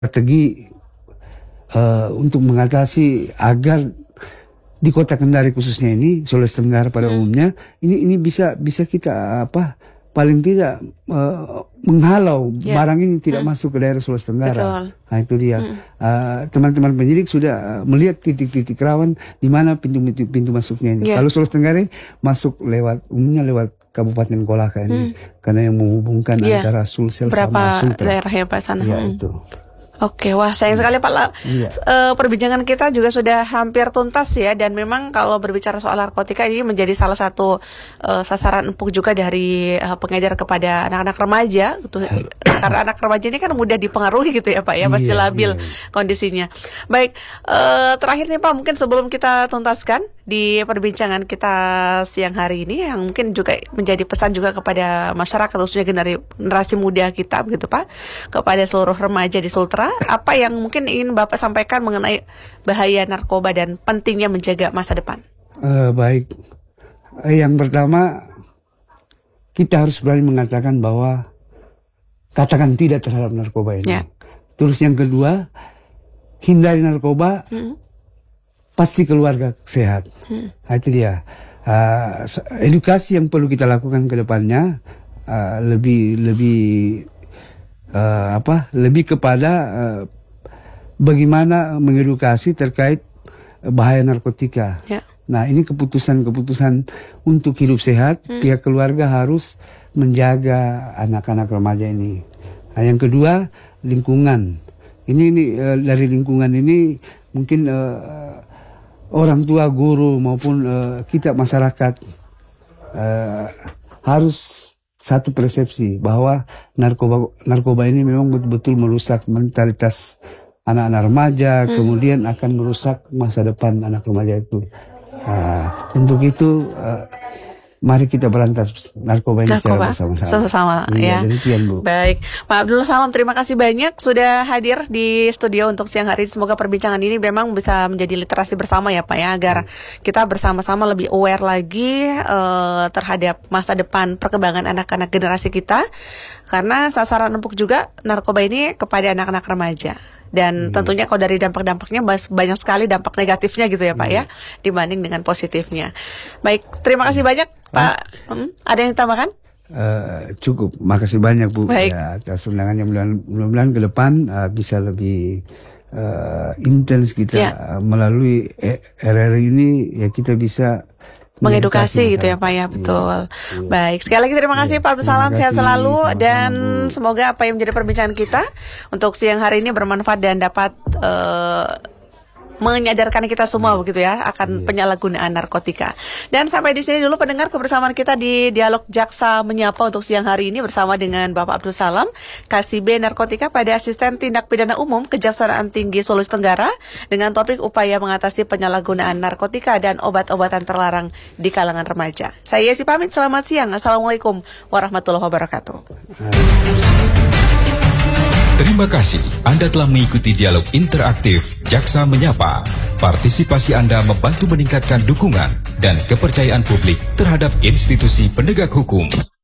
strategi untuk mengatasi agar di Kota Kendari khususnya ini, Sulawesi Tenggara pada umumnya, ini bisa kita paling tidak menghalau barang ini tidak masuk ke daerah Sulawesi Tenggara. Betul. Nah itu dia. Teman-teman penyidik sudah melihat titik-titik rawan di mana pintu masuknya ini. Kalau Sulawesi Tenggara masuk umumnya lewat Kabupaten Kolaka ini, karena yang menghubungkan antara Sulsel sama Sultra. Berapa daerah ya Pak sana? Ya itu. Oke, wah sayang sekali Pak. Perbincangan kita juga sudah hampir tuntas ya, dan memang kalau berbicara soal narkotika ini menjadi salah satu sasaran empuk juga dari pengedar kepada anak-anak remaja gitu. Karena anak remaja ini kan mudah dipengaruhi gitu ya Pak ya, pasti labil kondisinya. Baik, terakhir nih Pak, mungkin sebelum kita tuntaskan di perbincangan kita siang hari ini, yang mungkin juga menjadi pesan juga kepada masyarakat, khususnya generasi muda kita begitu Pak, kepada seluruh remaja di Sultra, apa yang mungkin ingin Bapak sampaikan mengenai bahaya narkoba dan pentingnya menjaga masa depan? Baik, yang pertama kita harus berani mengatakan bahwa katakan tidak terhadap narkoba ini. Terus yang kedua, hindari narkoba, pasti keluarga sehat. Nah, itu dia. Edukasi yang perlu kita lakukan ke depannya lebih kepada bagaimana mengedukasi terkait bahaya narkotika. Nah, ini keputusan untuk hidup sehat, pihak keluarga harus menjaga anak-anak remaja ini. Nah, yang kedua, lingkungan. Ini dari lingkungan ini mungkin orang tua, guru maupun kita masyarakat harus satu persepsi bahwa narkoba ini memang betul-betul merusak mentalitas anak-anak remaja, kemudian akan merusak masa depan anak remaja itu. Untuk itu mari kita berantas narkoba ini secara bersama-sama. Ya. Demikian, Bu. Baik, Pak Abdul Salam, terima kasih banyak sudah hadir di studio untuk siang hari ini. Semoga perbincangan ini memang bisa menjadi literasi bersama ya Pak ya, agar kita bersama-sama lebih aware lagi terhadap masa depan perkembangan anak-anak generasi kita, karena sasaran empuk juga narkoba ini kepada anak-anak remaja. Dan tentunya kalau dari dampak-dampaknya banyak sekali dampak negatifnya gitu ya Pak ya, dibanding dengan positifnya. Baik, terima kasih banyak Pak. Ada yang ditambahkan? Cukup, makasih banyak Bu. Baik. Ya, atas undangannya, mudah-mudahan ke depan bisa lebih intens kita melalui RRI ini, ya kita bisa mengedukasi gitu ya Pak ya, betul. Baik, sekali lagi terima kasih Pak Abdul Salam, sehat selalu, dan semoga apa yang menjadi perbincangan kita untuk siang hari ini bermanfaat dan dapat menyadarkan kita semua begitu ya akan penyalahgunaan narkotika. Dan sampai di sini dulu pendengar kebersamaan kita di Dialog Jaksa Menyapa untuk siang hari ini bersama dengan Bapak Abdul Salam, Kasibid Narkotika pada Asisten Tindak Pidana Umum Kejaksaan Tinggi Sulawesi Tenggara, dengan topik upaya mengatasi penyalahgunaan narkotika dan obat-obatan terlarang di kalangan remaja. Saya Yesi pamit, selamat siang. Assalamualaikum warahmatullahi wabarakatuh. Terima kasih Anda telah mengikuti dialog interaktif Jaksa Menyapa. Partisipasi Anda membantu meningkatkan dukungan dan kepercayaan publik terhadap institusi penegak hukum.